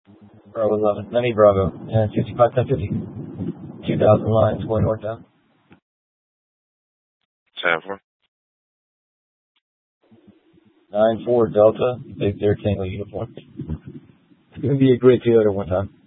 Bravo 11. Let me Bravo. 55, 1050. 2000 lines going northbound. 10-4. 9-4 Delta. Big Bear Tango uniform. It's going to be a great Toyota one time.